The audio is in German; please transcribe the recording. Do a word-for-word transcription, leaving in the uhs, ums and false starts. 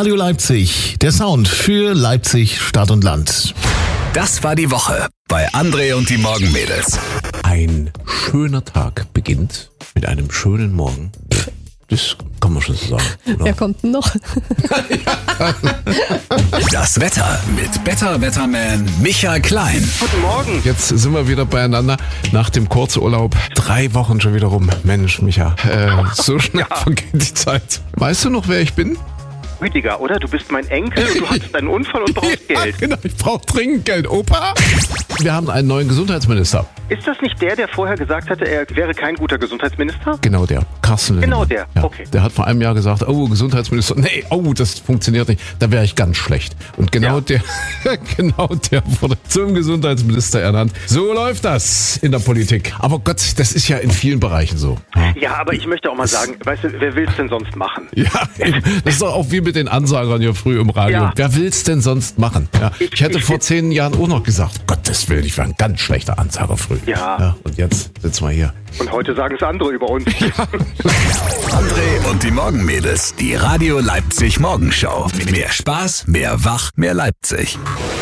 Radio Leipzig, der Sound für Leipzig, Stadt und Land. Das war die Woche bei André und die Morgenmädels. Ein schöner Tag beginnt mit einem schönen Morgen. Pff, das kann man schon so sagen, oder? Wer kommt denn noch? Das Wetter mit Better Wetterman Michael Klein. Guten Morgen. Jetzt sind wir wieder beieinander nach dem Kurzurlaub. Drei Wochen schon wieder rum. Mensch, Micha, äh, so schnell ja. vergeht die Zeit. Weißt du noch, wer ich bin? Rüdiger, oder? Du bist mein Enkel und du hattest einen Unfall und brauchst ja, Geld. Genau, ich brauche dringend Geld. Opa, wir haben einen neuen Gesundheitsminister. Ist das nicht der, der vorher gesagt hatte, er wäre kein guter Gesundheitsminister? Genau der, Carsten Linnemann. Genau der, ja, okay. Der hat vor einem Jahr gesagt, oh, Gesundheitsminister, nee, oh, das funktioniert nicht, da wäre ich ganz schlecht. Und genau Ja. der, genau der wurde zum Gesundheitsminister ernannt. So läuft das in der Politik. Aber Gott, das ist ja in vielen Bereichen so. Ja, aber ich möchte auch mal sagen, weißt du, wer will's denn sonst machen? Ja, eben. Das ist doch auch wie mit den Ansagern hier früh im Radio. Ja. Wer will's denn sonst machen? Ja, ich, Ich- hätte ich- vor zehn Jahren auch noch gesagt, Gottes Willen, ich war ein ganz schlechter Ansager früh. Ja. Und jetzt sitzen wir hier. Und heute sagen es andere über uns. André und die Morgenmädels. Die Radio Leipzig Morgenshow. Mehr Spaß, mehr Wach, mehr Leipzig.